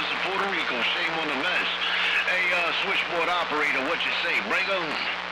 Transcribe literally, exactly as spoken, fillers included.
of Puerto Rico. Shame on the mess. Hey, uh, switchboard operator, what you say, Brago?